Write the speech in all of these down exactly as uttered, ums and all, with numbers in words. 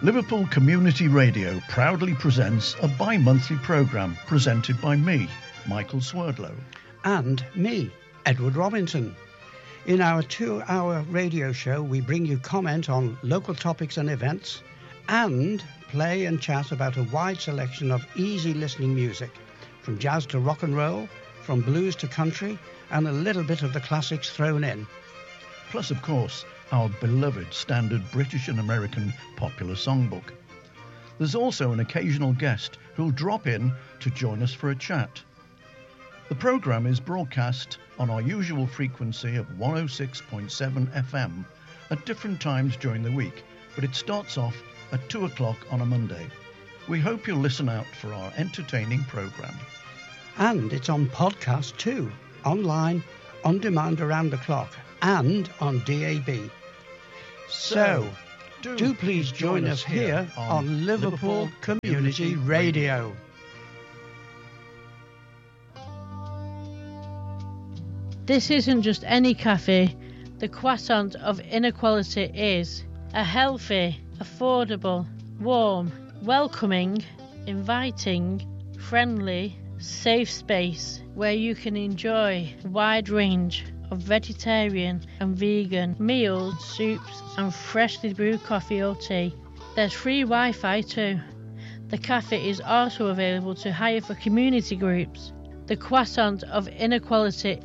Liverpool Community Radio proudly presents a bi-monthly programme presented by me, Michael Swerdlow. And me, Edward Robinson. In our two-hour radio show, we bring you comment on local topics and events and play and chat about a wide selection of easy listening music, from jazz to rock and roll, from blues to country, and a little bit of the classics thrown in. Plus, of course, our beloved standard British and American popular songbook. There's also an occasional guest who'll drop in to join us for a chat. The programme is broadcast on our usual frequency of one oh six point seven F M at different times during the week, but it starts off at two o'clock on a Monday. We hope you'll listen out for our entertaining programme. And it's on podcast too, online, on demand around the clock, and on D A B. So, do, do please join, join us here on, on Liverpool, Liverpool Community, Community Radio. Radio. This isn't just any cafe. The Croissant of Inequality is a healthy, affordable, warm, welcoming, inviting, friendly, safe space where you can enjoy a wide range of vegetarian and vegan meals, soups and freshly brewed coffee or tea. There's free Wi-Fi too. The cafe is also available to hire for community groups. The Croissant of Inequality.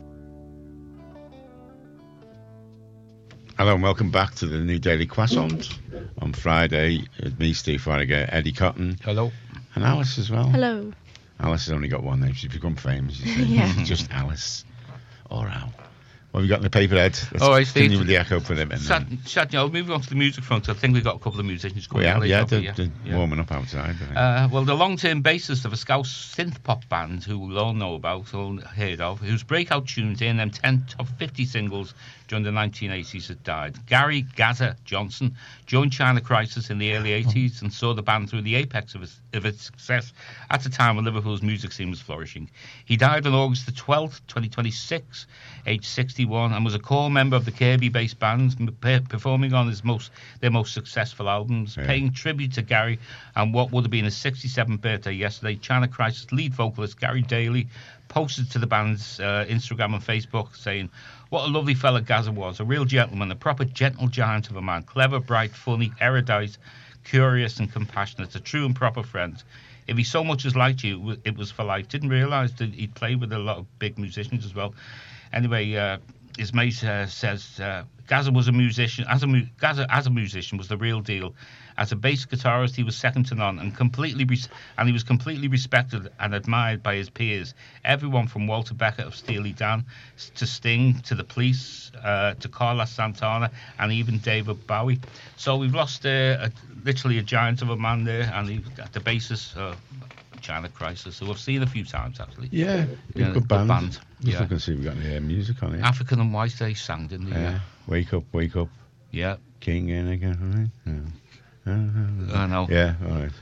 Hello and welcome back to the new Daily Croissant. On Friday, with me, Steve Farragher, Eddie Cotton. Hello. And Alice as well. Hello. Alice has only got one name. She's become famous, you see. Yeah. Just Alice. Or Al. What have you got in the paper, Ed? Let's All right, Steve. continue with the echo for a minute. Sad, sad, you know, moving on to the music front, I think we've got a couple of musicians coming We have, yeah, over, they're, yeah, they're yeah. warming up outside. Uh, well, the long-term bassist of a Scouse synth-pop band, who we'll all know about, all heard of, whose breakout tunes in them ten top fifty singles during the nineteen eighties had died. Gary Gaza Johnson joined China Crisis in the early eighties and saw the band through the apex of its, of its success at a time when Liverpool's music scene was flourishing. He died on August the twelfth, twenty twenty-six, aged sixty-one, and was a core member of the Kirby-based band, performing on his most their most successful albums. Yeah. Paying tribute to Gary and what would have been his sixty-seventh birthday yesterday, China Crisis lead vocalist Gary Daly posted to the band's uh, Instagram and Facebook saying, "What a lovely fella Gaza was, a real gentleman, a proper gentle giant of a man, clever, bright, funny, erudite, curious and compassionate, a true and proper friend. If he so much as liked you, it was for life. Didn't realise that he'd played with a lot of big musicians as well." Anyway, uh, his mate uh, says uh, Gaza was a musician. As a mu- Gaza as a musician was the real deal. As a bass guitarist, he was second to none, and completely res- and he was completely respected and admired by his peers. Everyone from Walter Becker of Steely Dan to Sting to the Police uh, to Carlos Santana and even David Bowie. So we've lost uh, a, literally a giant of a man there, and he, the bassist. Uh, China Crisis, who I've seen a few times actually. Yeah, yeah good, good band. band. Just yeah. looking to see if we've got any uh, music on it. African and White, they sang, didn't they? Yeah. yeah. Wake up, wake up. Yeah. King in again. Yeah. I know. Yeah, all right.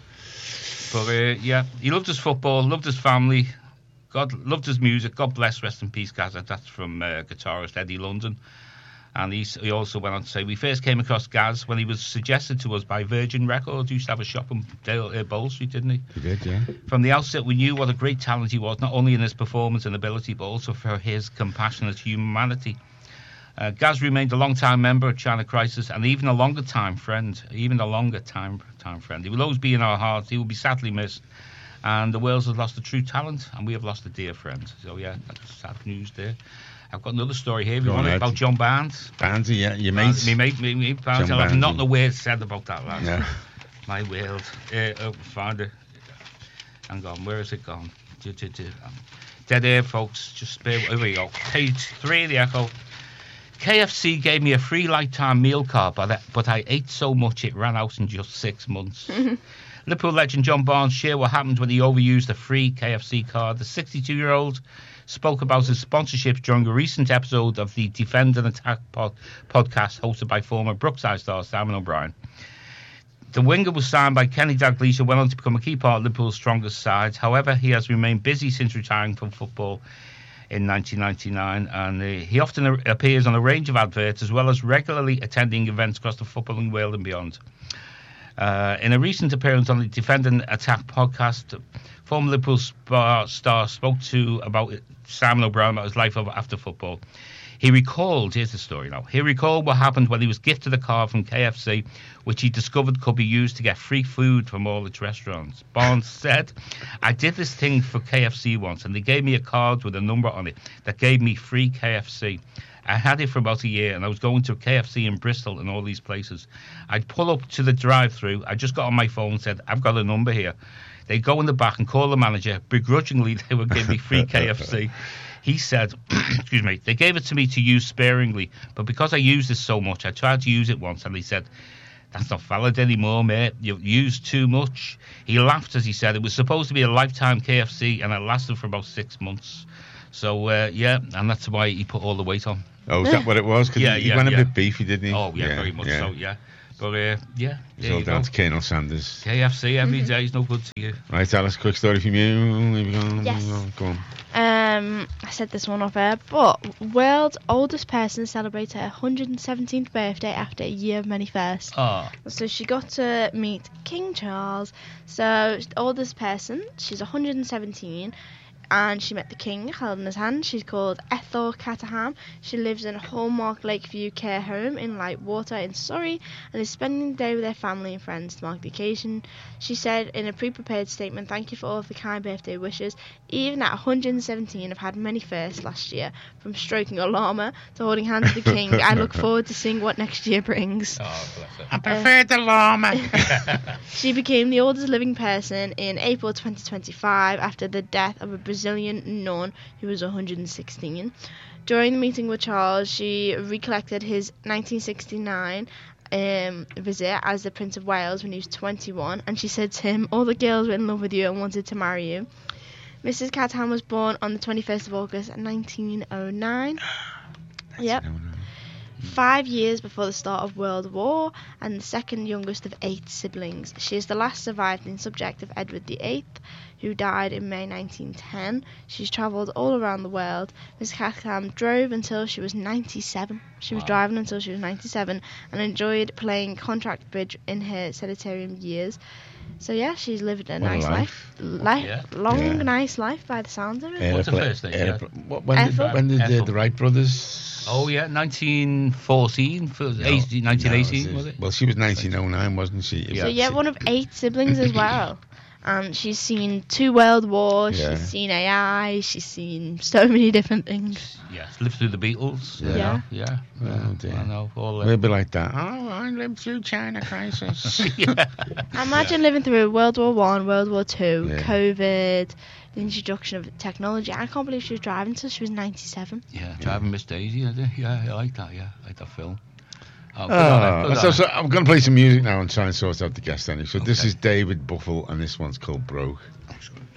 But uh, yeah, he loved his football, loved his family, God loved his music. God bless, rest in peace, Gaza. That's from uh, guitarist Eddie London. And he, he also went on to say, we first came across Gaz when he was suggested to us by Virgin Records. He used to have a shop in Dale, uh, Bowl Street, didn't he? He did, yeah. From the outset, we knew what a great talent he was, not only in his performance and ability, but also for his compassionate humanity. Uh, Gaz remained a long-time member of China Crisis and even a longer time friend, even a longer time time friend. He will always be in our hearts. He will be sadly missed. And the Wales has lost a true talent, and we have lost a dear friend. So, yeah, that's sad news there. I've got another story here. We want it about John Barnes. Barnes, yeah, your mate. Uh, me mate, me mate, Barnes. I've not a word said about that, lad. Yeah. My world. Uh, oh, found it. Hang on, where has it gone? Dead air, folks. Just bear. Here we go. Page three of the Echo. K F C gave me a free lifetime meal card, but I, but I ate so much it ran out in just six months. Liverpool legend John Barnes shared what happened when he overused a free K F C card. The sixty-two-year-old spoke about his sponsorships during a recent episode of the Defend and Attack pod- podcast hosted by former Brookside star Simon O'Brien. The winger was signed by Kenny Dalglish and went on to become a key part of Liverpool's strongest side. However, he has remained busy since retiring from football in nineteen ninety-nine, and uh, he often a- appears on a range of adverts as well as regularly attending events across the footballing world and beyond. Uh, in a recent appearance on the Defend and Attack podcast, former Liverpool star, star spoke to about Simon O'Brien about his life after football. He recalled, here's the story now, he recalled what happened when he was gifted a card from K F C, which he discovered could be used to get free food from all its restaurants. Barnes said, I did this thing for K F C once, and they gave me a card with a number on it that gave me free K F C. I had it for about a year, and I was going to K F C in Bristol and all these places. I'd pull up to the drive-thru. I just got on my phone and said, I've got a number here. They'd go in the back and call the manager. Begrudgingly, they would give me free K F C. He said, excuse me, they gave it to me to use sparingly, but because I used it so much, I tried to use it once, and they said, that's not valid anymore, mate. You've used too much. He laughed as he said it was supposed to be a lifetime K F C, and it lasted for about six months. So, uh, yeah, and that's why he put all the weight on. Oh, is that what it was? Because Yeah, he, he yeah, went yeah. a bit beefy, didn't he? Oh, yeah, very much so, yeah. But, uh, yeah, It's there all you down go. to Colonel Sanders. K F C every day is no good to you. Right, Alice, quick story from you. Here we go. Yes. Go on. Um, I said this one off air, but world's oldest person celebrates her one hundred seventeenth birthday after a year of many firsts. Oh, So she got to meet King Charles. So the oldest person, she's one hundred seventeen, and she met the king held in his hand. She's called Ethel Caterham. She lives in a Hallmark Lakeview care home in Lightwater in Surrey and is spending the day with her family and friends to mark the occasion. She said in a pre-prepared statement, thank you for all of the kind birthday wishes. Even at one hundred seventeen, I've had many firsts last year, from stroking a llama to holding hands with the king. I look forward to seeing what next year brings. oh bless her. I prefer the llama. She became the oldest living person in April twenty twenty-five after the death of a Brazilian nun who was one hundred sixteen. During the meeting with Charles, she recollected his nineteen sixty-nine um, visit as the Prince of Wales when he was twenty-one, and she said to him, all the girls were in love with you and wanted to marry you. Missus Caterham was born on the twenty-first of August nineteen oh nine. Yep. Five years before the start of World War, and the second youngest of eight siblings. She is the last surviving subject of Edward the Eighth, who died in May nineteen ten. She's travelled all around the world. Miss Caterham drove until she was ninety-seven. She was Wow. driving until she was ninety-seven and enjoyed playing contract bridge in her sanitarium years. So yeah, she's lived a What a nice life. life, life, Yeah. long, Yeah. nice life by the sounds of it. Aeropla- What's her first name, yeah? aeropla- what- When did, Ethel. when did the, Ethel. the Wright brothers? Oh, yeah, nineteen fourteen, for No, eighteen, nineteen eighteen, no, was it? Well, she was nineteen oh nine, wasn't she? Yeah. So yeah, one of eight siblings as well. And she's seen two world wars, Yeah. she's seen A I, she's seen so many different things. Yeah, lived through the Beatles. Yeah. Yeah. Yeah. yeah. Oh, dear. I know. All, uh, We'll be like that. Oh, I lived through China crisis. yeah. Imagine living through World War One, World War Two, Yeah. COVID, the introduction of technology. I can't believe she was driving until she was ninety-seven. Yeah, Driving Miss Daisy. I did. Yeah, I like that. Yeah, I like that film. Oh, good Oh, on her, good so, on so her. I'm going to play some music now and try and sort out the guest ending. So this Okay. is David Buffel, and this one's called Broke. That's good.